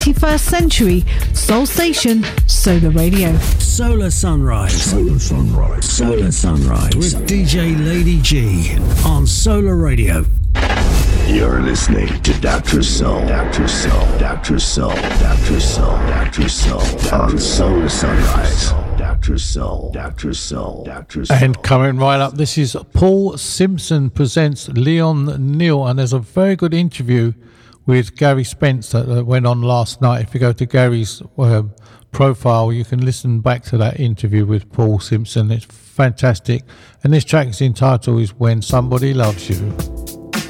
21st Century Soul Station Solar Radio. Solar Sunrise. Solar Sunrise. Solar Sunrise. With DJ Lady G on Solar Radio. You're listening to Dr. Soul. Dr. Soul. Dr. Soul. Dr. Soul. Dr. Soul. On Solar Sunrise. Dr. Soul. Dr. Soul. Dr. Soul. And coming right up, this is Paul Simpson presents Leon Neal, and there's a very good interview with Gary Spence that went on last night. If you go to Gary's profile, you can listen back to that interview with Paul Simpson. It's fantastic. And this track is entitled is When Somebody Loves You.